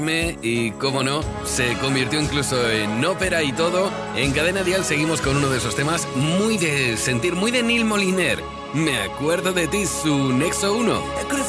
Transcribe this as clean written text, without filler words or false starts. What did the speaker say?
Y, cómo no, se convirtió incluso en ópera y todo. En Cadena Dial seguimos con uno de esos temas muy de sentir, muy de Neil Moliner. Me acuerdo de ti, su Nexo 1.